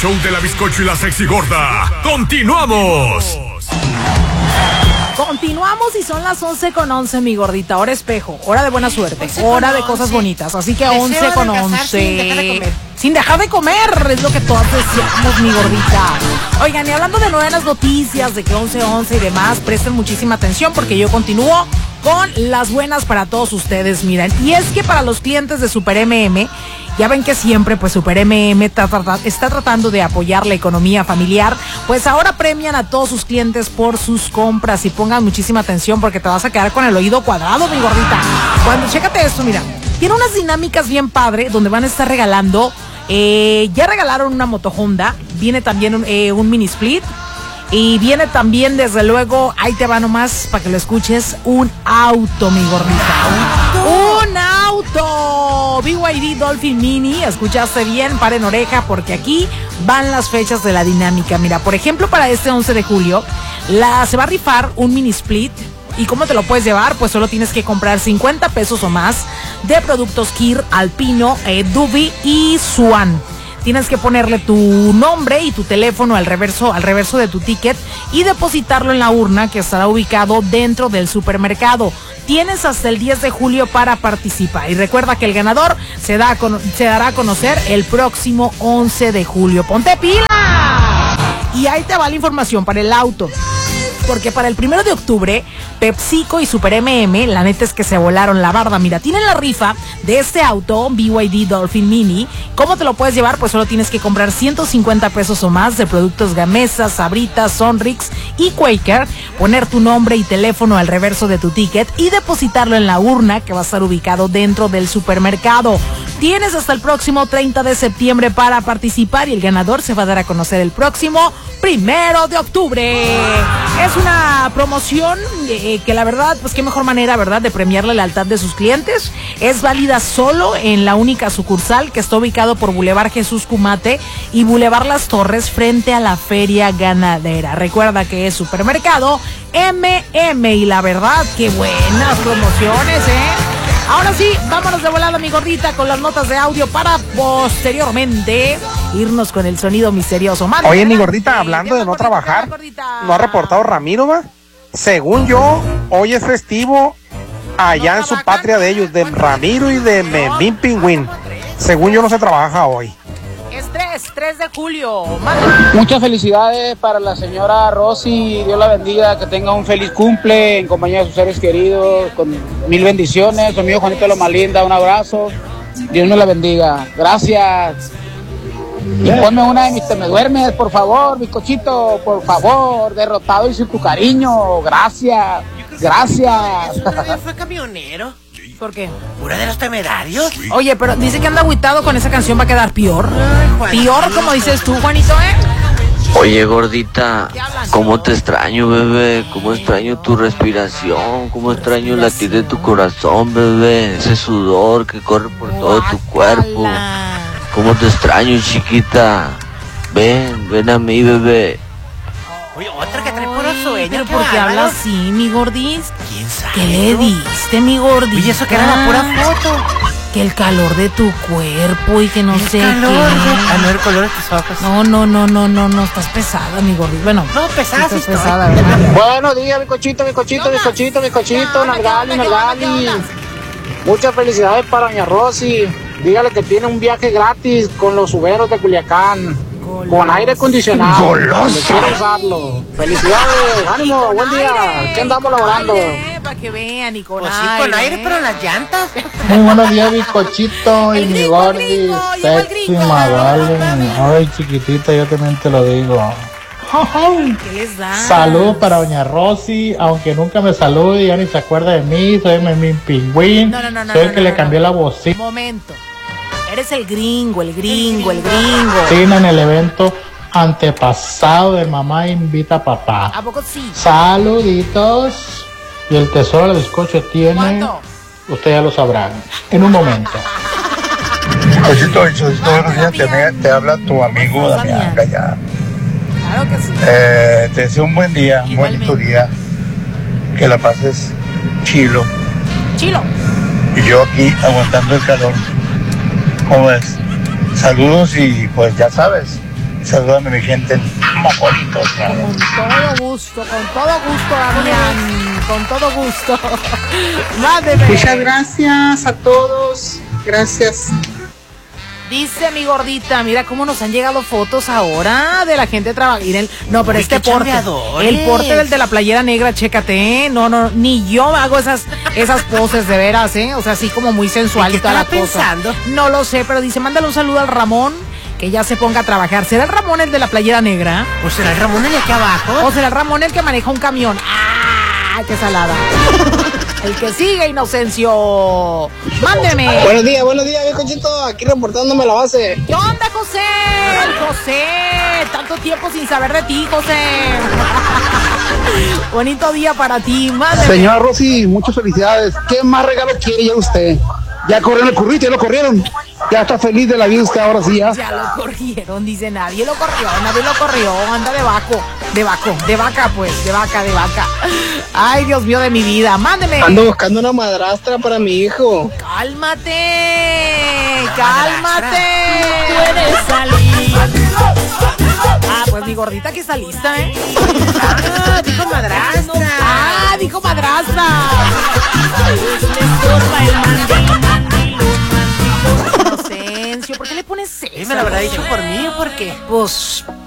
show de la Bizcocho y la Sexy Gorda. ¡Continuamos! Continuamos y son las 11:11, mi gordita. Hora espejo, hora de buena suerte, hora de cosas bonitas. Así que 11:11. Sin dejar de comer, es lo que todas deseamos, mi gordita. Oigan, y hablando de nuevas noticias, de que 11:11 y demás, presten muchísima atención porque yo continúo con las buenas para todos ustedes. Miren, y es que para los clientes de Super MM, ya ven que siempre pues Super MM está tratando de apoyar la economía familiar, pues ahora premian a todos sus clientes por sus compras. Y pongan muchísima atención porque te vas a quedar con el oído cuadrado, mi gordita. Chécate esto, mira, tiene unas dinámicas bien padre donde van a estar regalando, ya regalaron una moto Honda, viene también un mini split. Y viene también, desde luego, ahí te va nomás para que lo escuches, un auto, mi gordita. ¡Un auto! BYD Dolphin Mini, escuchaste bien, paren oreja, porque aquí van las fechas de la dinámica. Mira, por ejemplo, para este 11 de julio, se va a rifar un mini split. ¿Y cómo te lo puedes llevar? Pues solo tienes que comprar 50 pesos o más de productos Kir, Alpino, Dubi y Swan. Tienes que ponerle tu nombre y tu teléfono al reverso de tu ticket y depositarlo en la urna que estará ubicado dentro del supermercado. Tienes hasta el 10 de julio para participar. Y recuerda que el ganador se dará a conocer el próximo 11 de julio. ¡Ponte pila! Y ahí te va la información para el auto. Porque para el 1 de octubre, PepsiCo y Super MM, la neta es que se volaron la barda. Mira, tienen la rifa de este auto, BYD Dolphin Mini. ¿Cómo te lo puedes llevar? Pues solo tienes que comprar 150 pesos o más de productos Gamesa, Sabritas, Sonrix y Quaker, poner tu nombre y teléfono al reverso de tu ticket y depositarlo en la urna que va a estar ubicado dentro del supermercado. Tienes hasta el próximo 30 de septiembre para participar y el ganador se va a dar a conocer el próximo 1 de octubre. Es una promoción que la verdad, pues qué mejor manera, ¿verdad?, de premiar la lealtad de sus clientes. Es válida solo en la única sucursal que está ubicado por Boulevard Jesús Cumate y Boulevard Las Torres frente a la Feria Ganadera. Recuerda que es Supermercado MM y la verdad, qué buenas promociones, Ahora sí, vámonos de volada, mi gordita, con las notas de audio para posteriormente irnos con el sonido misterioso. Mande, oye, mi gordita, hablando de no trabajar, ¿no ha reportado Ramiro, va? Según yo, hoy es festivo allá en su patria de ellos, de Ramiro y de Memín Pingüín. Según yo, no se trabaja hoy. Es 3 de julio. Muchas felicidades para la señora Rosy, Dios la bendiga, que tenga un feliz cumple en compañía de sus seres queridos, con mil bendiciones. Su amigo Juanito Loma Linda, un abrazo, Dios me la bendiga, gracias. Y ponme una de mis Te me duermes, por favor, bizcochito, por favor, derrotado y sin tu cariño, gracias. ¿Fue camionero? ¿Por qué? ¿Pura de los Temerarios? Oye, pero dice que anda agüitado con esa canción, va a quedar peor. Ay, Peor, como dices tú, Juanito, Oye, gordita, ¿cómo te extraño, bebé? ¿Cómo extraño tu respiración? ¿Cómo extraño el latir de tu corazón, bebé? Ese sudor que corre por todo tu cuerpo. ¿Cómo te extraño, chiquita? Ven a mí, bebé. Oye, otra que trae puro sueño. ¿Pero por qué habla así, mi gordis? ¿Quién sabe? ¿Qué le diste, mi gordis? Oye, eso que era la pura foto. Que el calor de tu cuerpo y que no sé calor, qué. no, el color de tus ojos. No, estás pesada, mi gordis. Bueno, no, pesada, sí estás pesada, ¿verdad? Buenos días, bizcochito, Nalgali. Muchas felicidades para doña Rosy. Dígale que tiene un viaje gratis con los Uberos de Culiacán. Con aire acondicionado. Quiero usarlo. Felicidades, ánimo, buen día. ¿Qué andamos laborando? Para que vean, y con Pues sí, con aire, pero en las llantas. Muy buenos días, bizcochito y mi gordi, sexy Magali. Ay, chiquitita, yo también te lo digo. ¿Qué les da? Saludos para doña Rosy, aunque nunca me salude, ya ni se acuerda de mí, soy Memín Pingüín. Soy el que le cambió la bocina. Momento. Eres el gringo. Sí, en el evento antepasado de Mamá Invita a Papá. ¿A poco sí? Saluditos. Y el tesoro del bizcocho tiene. ¿Cuándo? Usted ya lo sabrá. En un momento. Bizcochito, buenos días. Te habla tu amigo Damián Gallardo. Claro que sí. Te deseo un buen día, un bonito día. Que la pases chilo. Y yo aquí aguantando el calor. ¿Cómo es? Saludos y pues ya sabes, Saludando a mi gente en Mojolitos. Con todo gusto, Damián. Con todo gusto. Mándeme. Muchas gracias a todos. Gracias. Dice mi gordita, mira cómo nos han llegado fotos ahora de la gente trabajando. No, pero este porte, el porte del de la playera negra, chécate, no, ni yo hago esas poses de veras, o sea, así como muy sensual y toda la cosa. Pensando? No lo sé, pero dice, mándale un saludo al Ramón, que ya se ponga a trabajar. ¿Será el Ramón el de la playera negra? ¿O será el Ramón el de aquí abajo? ¿O será el Ramón el que maneja un camión? ¡Ah, qué salada! El que sigue, Inocencio. Mándeme. Buenos días, viejochito. Aquí reportándome la base. ¿Qué onda, José? José, tanto tiempo sin saber de ti, José. Bonito día para ti, mándeme. Señora Rosy, muchas felicidades. ¿Qué más regalo quiere ya usted? Ya corrieron el currito, ya lo corrieron. Ya está feliz de la vida usted ahora sí, ya. Ya lo corrieron, dice nadie lo corrió, anda de vaca. Ay, Dios mío de mi vida, mándeme. Ando buscando una madrastra para mi hijo. Cálmate. Puedes salir. Pues mi gordita que está lista, Dijo madrastra. Dijo madrastra. Inocencio, ¿por qué le pones eso? ¿Me lo habrá dicho por mí o por qué? Pues